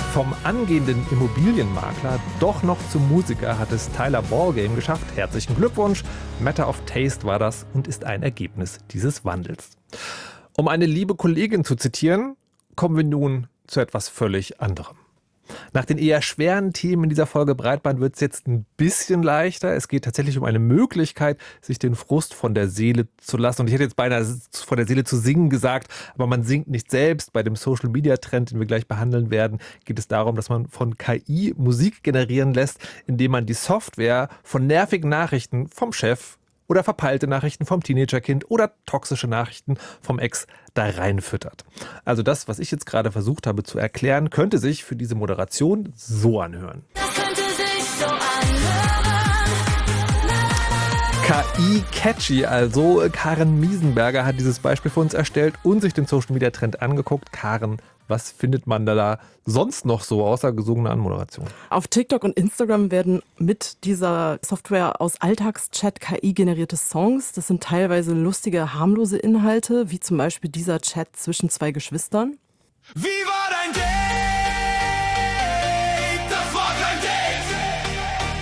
Vom angehenden Immobilienmakler doch noch zum Musiker hat es Tyler Ballgame geschafft. Herzlichen Glückwunsch. Matter of Taste war das und ist ein Ergebnis dieses Wandels. Um eine liebe Kollegin zu zitieren, kommen wir nun zu etwas völlig anderem. Nach den eher schweren Themen in dieser Folge Breitband wird es jetzt ein bisschen leichter. Es geht tatsächlich um eine Möglichkeit, sich den Frust von der Seele zu lassen. Und ich hätte jetzt beinahe von der Seele zu singen gesagt, aber man singt nicht selbst. Bei dem Social-Media-Trend, den wir gleich behandeln werden, geht es darum, dass man von KI Musik generieren lässt, indem man die Software von nervigen Nachrichten vom Chef oder verpeilte Nachrichten vom Teenagerkind oder toxische Nachrichten vom Ex da reinfüttert. Also das, was ich jetzt gerade versucht habe zu erklären, könnte sich für diese Moderation so anhören. Das könnte sich so anhören. KI Catchy, also Karen Miesenberger hat dieses Beispiel für uns erstellt und sich den Social Media Trend angeguckt. Karen, was findet man da sonst noch so außer gesungener Anmoderation? Auf TikTok und Instagram werden mit dieser Software aus Alltagschat KI generierte Songs. Das sind teilweise lustige, harmlose Inhalte, wie zum Beispiel dieser Chat zwischen zwei Geschwistern. Wie war dein Date? Das war kein Date.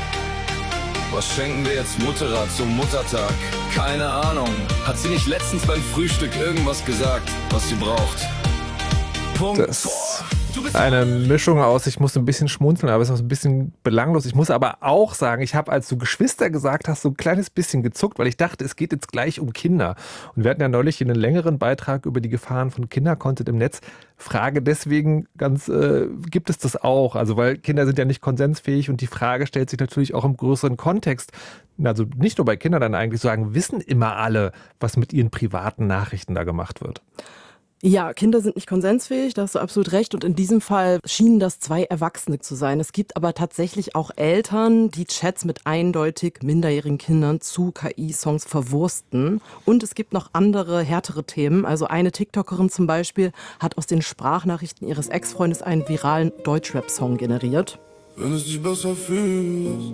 Was schenken wir jetzt Mutterrad zum Muttertag? Keine Ahnung. Hat sie nicht letztens beim Frühstück irgendwas gesagt, was sie braucht? Punkt. Das ist eine Mischung aus, ich muss ein bisschen schmunzeln, aber es ist auch ein bisschen belanglos. Ich muss aber auch sagen, ich habe, als du Geschwister gesagt hast, so ein kleines bisschen gezuckt, weil ich dachte, es geht jetzt gleich um Kinder. Und wir hatten ja neulich einen längeren Beitrag über die Gefahren von Kindercontent im Netz. Frage deswegen gibt es das auch? Also weil Kinder sind ja nicht konsensfähig und die Frage stellt sich natürlich auch im größeren Kontext. Also nicht nur bei Kindern dann eigentlich sagen, wissen immer alle, was mit ihren privaten Nachrichten da gemacht wird. Ja, Kinder sind nicht konsensfähig, da hast du absolut recht. Und in diesem Fall schienen das zwei Erwachsene zu sein. Es gibt aber tatsächlich auch Eltern, die Chats mit eindeutig minderjährigen Kindern zu KI-Songs verwursten. Und es gibt noch andere, härtere Themen. Also eine TikTokerin zum Beispiel hat aus den Sprachnachrichten ihres Ex-Freundes einen viralen Deutschrap-Song generiert. Wenn es dich besser fühlst,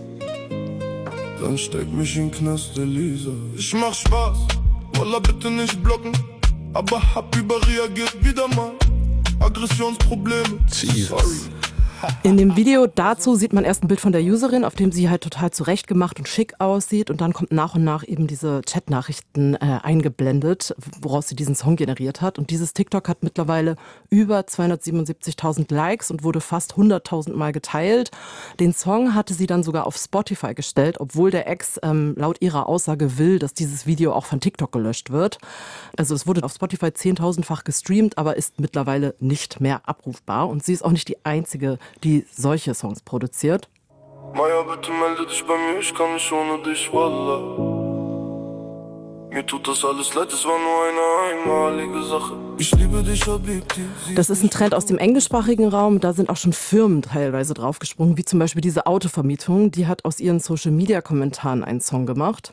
dann steck mich in den Knast, Elisa. Ich mach Spaß, Wallah, bitte nicht blocken. Aber hab überreagiert wieder mal. Aggressionsprobleme. Sorry. In dem Video dazu sieht man erst ein Bild von der Userin, auf dem sie halt total zurechtgemacht und schick aussieht. Und dann kommt nach und nach eben diese Chatnachrichten eingeblendet, woraus sie diesen Song generiert hat. Und dieses TikTok hat mittlerweile über 277.000 Likes und wurde fast 100.000 Mal geteilt. Den Song hatte sie dann sogar auf Spotify gestellt, obwohl der Ex laut ihrer Aussage will, dass dieses Video auch von TikTok gelöscht wird. Also es wurde auf Spotify 10.000-fach gestreamt, aber ist mittlerweile nicht mehr abrufbar. Und sie ist auch nicht die einzige, die solche Songs produziert. Maya, bitte melde dich bei mir, ich kann nicht ohne dich, Wallah. Mir tut das alles leid, es war nur eine einmalige Sache. Ich liebe dich, Habibti. Das ist ein Trend aus dem englischsprachigen Raum. Da sind auch schon Firmen teilweise draufgesprungen, wie zum Beispiel diese Autovermietung. Die hat aus ihren Social-Media-Kommentaren einen Song gemacht.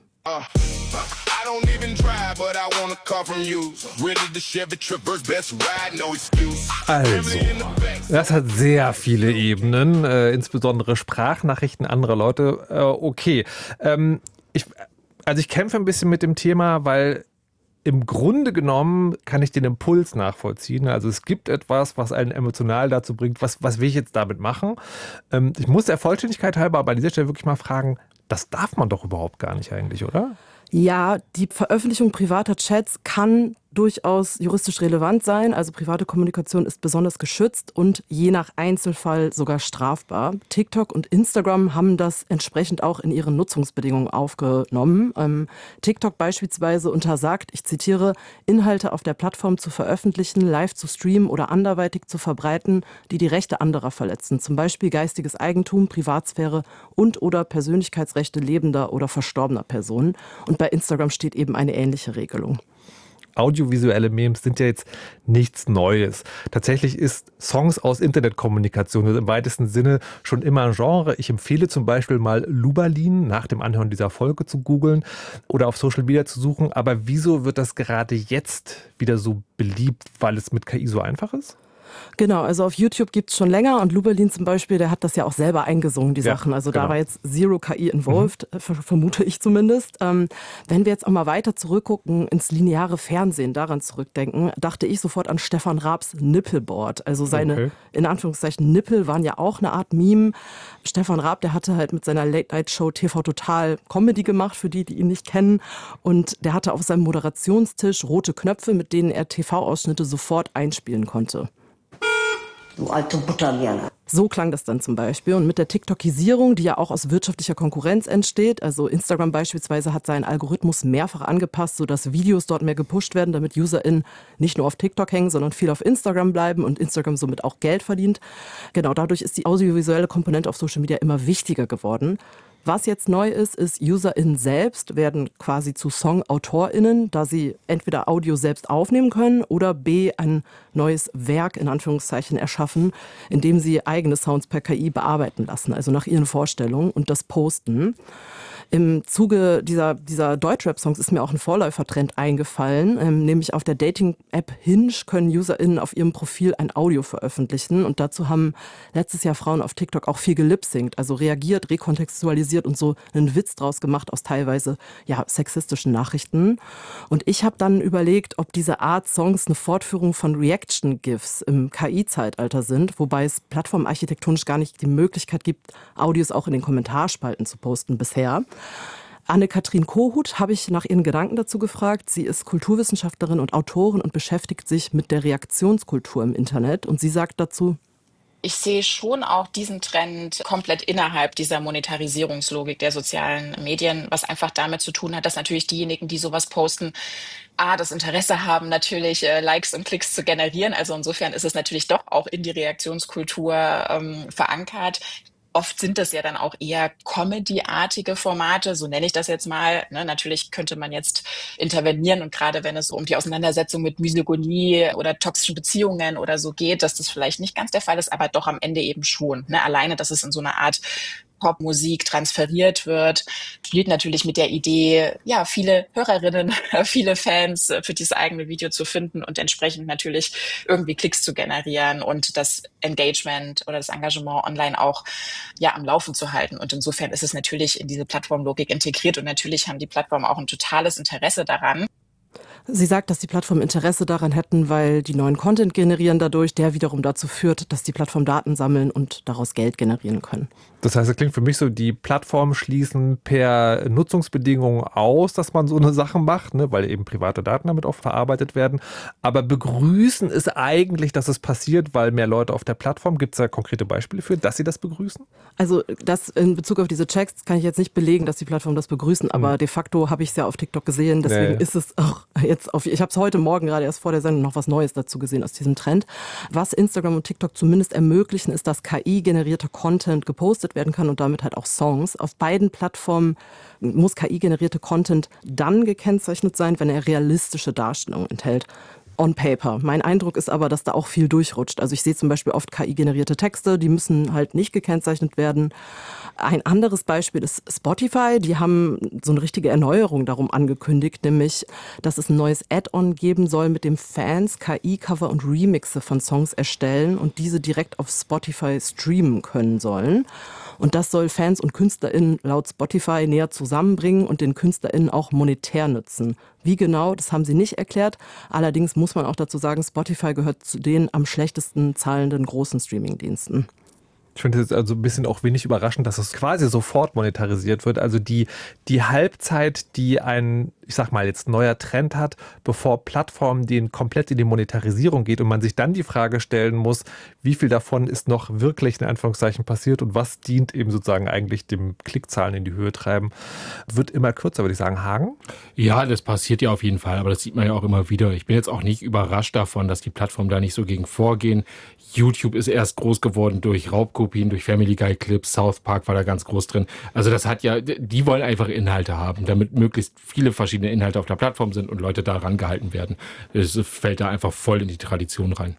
Also, das hat sehr viele Ebenen, insbesondere Sprachnachrichten anderer Leute. Okay, ich kämpfe ein bisschen mit dem Thema, weil im Grunde genommen kann ich den Impuls nachvollziehen. Also es gibt etwas, was einen emotional dazu bringt, was will ich jetzt damit machen? Ich muss der Vollständigkeit halber aber an dieser Stelle wirklich mal fragen, das darf man doch überhaupt gar nicht eigentlich, oder? Ja, die Veröffentlichung privater Chats kann durchaus juristisch relevant sein. Also private Kommunikation ist besonders geschützt und je nach Einzelfall sogar strafbar. TikTok und Instagram haben das entsprechend auch in ihren Nutzungsbedingungen aufgenommen. TikTok beispielsweise untersagt, ich zitiere, Inhalte auf der Plattform zu veröffentlichen, live zu streamen oder anderweitig zu verbreiten, die die Rechte anderer verletzen. Zum Beispiel geistiges Eigentum, Privatsphäre und oder Persönlichkeitsrechte lebender oder verstorbener Personen. Und bei Instagram steht eben eine ähnliche Regelung. Audiovisuelle Memes sind ja jetzt nichts Neues. Tatsächlich ist Songs aus Internetkommunikation im weitesten Sinne schon immer ein Genre. Ich empfehle zum Beispiel mal Lubalin nach dem Anhören dieser Folge zu googeln oder auf Social Media zu suchen. Aber wieso wird das gerade jetzt wieder so beliebt, weil es mit KI so einfach ist? Genau, also auf YouTube gibt es schon länger und Luberlin zum Beispiel, der hat das ja auch selber eingesungen, die Sachen. Also da war jetzt Zero KI involved, vermute ich zumindest. Wenn wir jetzt auch mal weiter zurückgucken ins lineare Fernsehen, daran zurückdenken, dachte ich sofort an Stefan Raabs Nippelboard. Also seine, in Anführungszeichen, Nippel waren ja auch eine Art Meme. Stefan Raab, der hatte halt mit seiner Late-Night-Show TV Total Comedy gemacht, für die ihn nicht kennen. Und der hatte auf seinem Moderationstisch rote Knöpfe, mit denen er TV-Ausschnitte sofort einspielen konnte. Du alte Butterwirne. So klang das dann zum Beispiel. Und mit der TikTokisierung, die ja auch aus wirtschaftlicher Konkurrenz entsteht, also Instagram beispielsweise hat seinen Algorithmus mehrfach angepasst, sodass Videos dort mehr gepusht werden, damit UserInnen nicht nur auf TikTok hängen, sondern viel auf Instagram bleiben und Instagram somit auch Geld verdient. Genau, dadurch ist die audiovisuelle Komponente auf Social Media immer wichtiger geworden. Was jetzt neu ist, UserInnen selbst werden quasi zu SongautorInnen, da sie entweder Audio selbst aufnehmen können oder B, ein neues Werk in Anführungszeichen erschaffen, in dem sie eigene Sounds per KI bearbeiten lassen, also nach ihren Vorstellungen und das posten. Im Zuge dieser Deutschrap-Songs ist mir auch ein Vorläufertrend eingefallen, nämlich auf der Dating-App Hinge können UserInnen auf ihrem Profil ein Audio veröffentlichen und dazu haben letztes Jahr Frauen auf TikTok auch viel gelipsingt, also reagiert, rekontextualisiert und so einen Witz draus gemacht aus teilweise sexistischen Nachrichten. Und ich habe dann überlegt, ob diese Art Songs eine Fortführung von Reaction-GIFs im KI-Zeitalter sind, wobei es plattformarchitektonisch gar nicht die Möglichkeit gibt, Audios auch in den Kommentarspalten zu posten bisher. Anne-Kathrin Kohut habe ich nach ihren Gedanken dazu gefragt. Sie ist Kulturwissenschaftlerin und Autorin und beschäftigt sich mit der Reaktionskultur im Internet. Und sie sagt dazu: Ich sehe schon auch diesen Trend komplett innerhalb dieser Monetarisierungslogik der sozialen Medien, was einfach damit zu tun hat, dass natürlich diejenigen, die sowas posten, das Interesse haben, natürlich Likes und Klicks zu generieren. Also insofern ist es natürlich doch auch in die Reaktionskultur verankert. Oft sind das ja dann auch eher Comedy-artige Formate, so nenne ich das jetzt mal. Ne, natürlich könnte man jetzt intervenieren und gerade wenn es um die Auseinandersetzung mit Misogynie oder toxischen Beziehungen oder so geht, dass das vielleicht nicht ganz der Fall ist, aber doch am Ende eben schon. Ne? Alleine, dass es in so einer Art Popmusik transferiert wird, spielt natürlich mit der Idee, viele Hörerinnen, viele Fans für dieses eigene Video zu finden und entsprechend natürlich irgendwie Klicks zu generieren und das Engagement oder das Engagement online auch am Laufen zu halten. Und insofern ist es natürlich in diese Plattformlogik integriert und natürlich haben die Plattformen auch ein totales Interesse daran. Sie sagt, dass die Plattformen Interesse daran hätten, weil die neuen Content generieren dadurch, der wiederum dazu führt, dass die Plattformen Daten sammeln und daraus Geld generieren können. Das heißt, es klingt für mich so, die Plattformen schließen per Nutzungsbedingungen aus, dass man so eine Sache macht, ne, weil eben private Daten damit auch verarbeitet werden. Aber begrüßen es eigentlich, dass es passiert, weil mehr Leute auf der Plattform, gibt es da konkrete Beispiele für, dass sie das begrüßen? Also das in Bezug auf diese Checks kann ich jetzt nicht belegen, dass die Plattformen das begrüßen, aber de facto habe ich es ja auf TikTok gesehen, deswegen ist es auch jetzt ich habe es heute Morgen gerade erst vor der Sendung noch was Neues dazu gesehen aus diesem Trend. Was Instagram und TikTok zumindest ermöglichen, ist, dass KI-generierter Content gepostet werden kann und damit halt auch Songs. Auf beiden Plattformen muss KI-generierte Content dann gekennzeichnet sein, wenn er realistische Darstellungen enthält. On paper. Mein Eindruck ist aber, dass da auch viel durchrutscht. Also ich sehe zum Beispiel oft KI-generierte Texte, die müssen halt nicht gekennzeichnet werden. Ein anderes Beispiel ist Spotify. Die haben so eine richtige Erneuerung darum angekündigt, nämlich, dass es ein neues Add-on geben soll, mit dem Fans KI-Cover und Remixe von Songs erstellen und diese direkt auf Spotify streamen können sollen. Und das soll Fans und KünstlerInnen laut Spotify näher zusammenbringen und den KünstlerInnen auch monetär nützen. Wie genau, das haben sie nicht erklärt. Allerdings muss man auch dazu sagen, Spotify gehört zu den am schlechtesten zahlenden großen Streamingdiensten. Ich finde es also ein bisschen auch wenig überraschend, dass es quasi sofort monetarisiert wird. Also die Halbzeit, die ein, ich sag mal jetzt neuer Trend hat, bevor Plattformen den komplett in die Monetarisierung geht und man sich dann die Frage stellen muss, wie viel davon ist noch wirklich in Anführungszeichen passiert und was dient eben sozusagen eigentlich dem Klickzahlen in die Höhe treiben, wird immer kürzer, würde ich sagen. Hagen? Ja, das passiert ja auf jeden Fall, aber das sieht man ja auch immer wieder. Ich bin jetzt auch nicht überrascht davon, dass die Plattformen da nicht so gegen vorgehen. YouTube ist erst groß geworden durch Raubkopien, durch Family Guy Clips, South Park war da ganz groß drin. Also das hat ja, die wollen einfach Inhalte haben, damit möglichst viele verschiedene Inhalte auf der Plattform sind und Leute da rangehalten werden. Es fällt da einfach voll in die Tradition rein.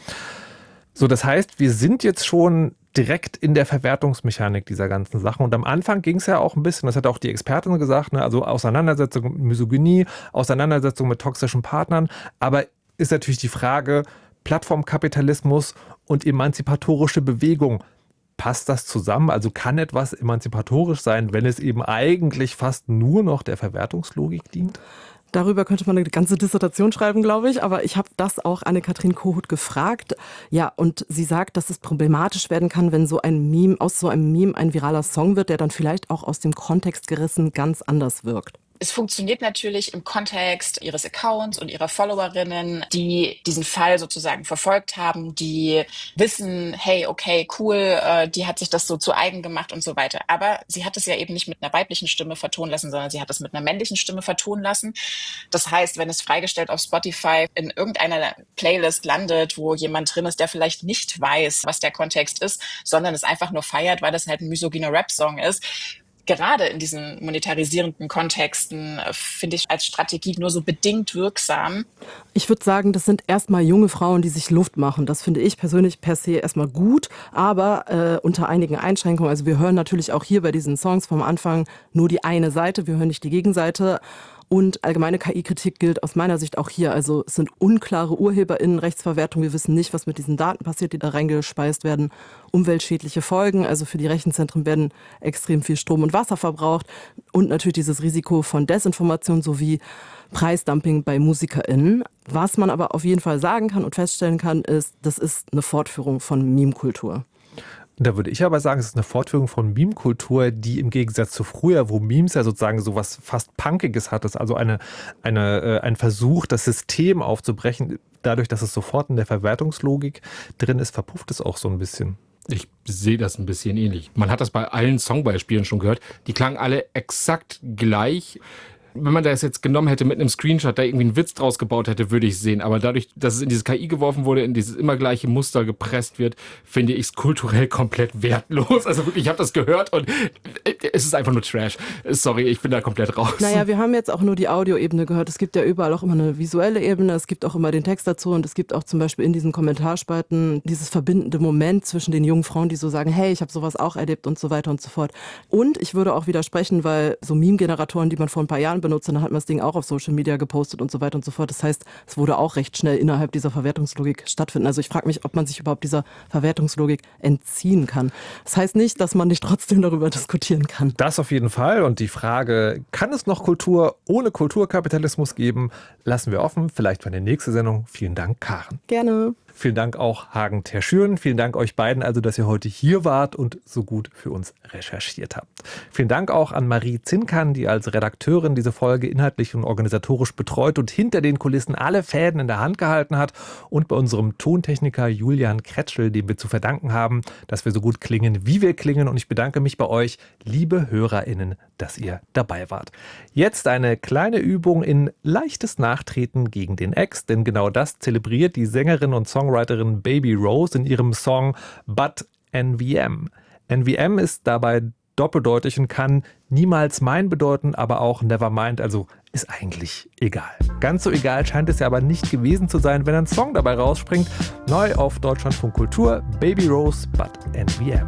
So, das heißt, wir sind jetzt schon direkt in der Verwertungsmechanik dieser ganzen Sachen. Und am Anfang ging es ja auch ein bisschen, das hat auch die Expertin gesagt, ne, also Auseinandersetzung mit Misogynie, Auseinandersetzung mit toxischen Partnern. Aber ist natürlich die Frage, Plattformkapitalismus und emanzipatorische Bewegung. Passt das zusammen? Also kann etwas emanzipatorisch sein, wenn es eben eigentlich fast nur noch der Verwertungslogik dient? Darüber könnte man eine ganze Dissertation schreiben, glaube ich. Aber ich habe das auch Anne-Kathrin Kohut gefragt. Ja, und sie sagt, dass es problematisch werden kann, wenn aus so einem Meme ein viraler Song wird, der dann vielleicht auch aus dem Kontext gerissen ganz anders wirkt. Es funktioniert natürlich im Kontext ihres Accounts und ihrer Followerinnen, die diesen Fall sozusagen verfolgt haben, die wissen, hey, okay, cool, die hat sich das so zu eigen gemacht und so weiter. Aber sie hat es ja eben nicht mit einer weiblichen Stimme vertonen lassen, sondern sie hat es mit einer männlichen Stimme vertonen lassen. Das heißt, wenn es freigestellt auf Spotify in irgendeiner Playlist landet, wo jemand drin ist, der vielleicht nicht weiß, was der Kontext ist, sondern es einfach nur feiert, weil das halt ein misogyner Rap-Song ist, gerade in diesen monetarisierenden Kontexten finde ich als Strategie nur so bedingt wirksam. Ich würde sagen, das sind erstmal junge Frauen, die sich Luft machen. Das finde ich persönlich per se erstmal gut, aber unter einigen Einschränkungen. Also wir hören natürlich auch hier bei diesen Songs vom Anfang nur die eine Seite, wir hören nicht die Gegenseite. Und allgemeine KI-Kritik gilt aus meiner Sicht auch hier. Also es sind unklare UrheberInnen-Rechtsverwertung. Wir wissen nicht, was mit diesen Daten passiert, die da reingespeist werden. Umweltschädliche Folgen. Also für die Rechenzentren werden extrem viel Strom und Wasser verbraucht. Und natürlich dieses Risiko von Desinformation sowie Preisdumping bei MusikerInnen. Was man aber auf jeden Fall sagen kann und feststellen kann, ist, das ist eine Fortführung von Meme-Kultur. Da würde ich aber sagen, es ist eine Fortführung von Meme-Kultur, die im Gegensatz zu früher, wo Memes ja sozusagen sowas fast Punkiges hat, ist also ein Versuch, das System aufzubrechen. Dadurch, dass es sofort in der Verwertungslogik drin ist, verpufft es auch so ein bisschen. Ich sehe das ein bisschen ähnlich. Man hat das bei allen Songbeispielen schon gehört. Die klangen alle exakt gleich. Wenn man das jetzt genommen hätte mit einem Screenshot, da irgendwie einen Witz draus gebaut hätte, würde ich sehen. Aber dadurch, dass es in dieses KI geworfen wurde, in dieses immer gleiche Muster gepresst wird, finde ich es kulturell komplett wertlos. Also wirklich, ich habe das gehört und es ist einfach nur Trash. Sorry, ich bin da komplett raus. Naja, wir haben jetzt auch nur die Audioebene gehört. Es gibt ja überall auch immer eine visuelle Ebene. Es gibt auch immer den Text dazu und es gibt auch zum Beispiel in diesen Kommentarspalten dieses verbindende Moment zwischen den jungen Frauen, die so sagen, hey, ich habe sowas auch erlebt und so weiter und so fort. Und ich würde auch widersprechen, weil so Meme-Generatoren, die man vor ein paar Jahren benutzt, dann hat man das Ding auch auf Social Media gepostet und so weiter und so fort. Das heißt, es wurde auch recht schnell innerhalb dieser Verwertungslogik stattfinden. Also ich frage mich, ob man sich überhaupt dieser Verwertungslogik entziehen kann. Das heißt nicht, dass man nicht trotzdem darüber diskutieren kann. Das auf jeden Fall. Und die Frage, kann es noch Kultur ohne Kulturkapitalismus geben, lassen wir offen. Vielleicht für eine nächste Sendung. Vielen Dank, Karen. Gerne. Vielen Dank auch Hagen Terschüren. Vielen Dank euch beiden, also dass ihr heute hier wart und so gut für uns recherchiert habt. Vielen Dank auch an Marie Zinkan, die als Redakteurin diese Folge inhaltlich und organisatorisch betreut und hinter den Kulissen alle Fäden in der Hand gehalten hat. Und bei unserem Tontechniker Julian Kretschel, dem wir zu verdanken haben, dass wir so gut klingen, wie wir klingen. Und ich bedanke mich bei euch, liebe HörerInnen, dass ihr dabei wart. Jetzt eine kleine Übung in leichtes Nachtreten gegen den Ex, denn genau das zelebriert die Sängerin und Songwriterin Baby Rose in ihrem Song But NVM. NVM ist dabei doppeldeutig und kann niemals mein bedeuten, aber auch Nevermind, also ist eigentlich egal. Ganz so egal scheint es ja aber nicht gewesen zu sein, wenn ein Song dabei rausspringt. Neu auf Deutschlandfunk Kultur, Baby Rose, But NVM.